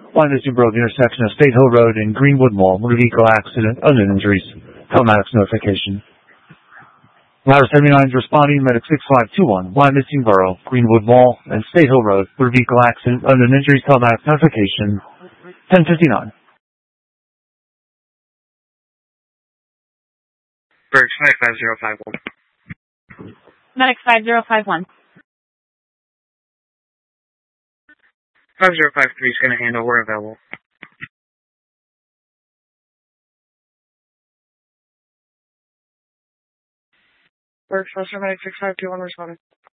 Line is Bro, the intersection of State Hill Road and Greenwood Mall. Motor vehicle accident, unknown injuries. Telematics notification. Ladder 79 is responding. Medic 6521. Line missing Borough, Greenwood Mall, and State Hill Road. Motor vehicle accident, unknown injuries. Telematics notification. 1059. Birch 55051. Medic 5051. 5053 is going to handle. We're available. Birch, Medic 6521 responding.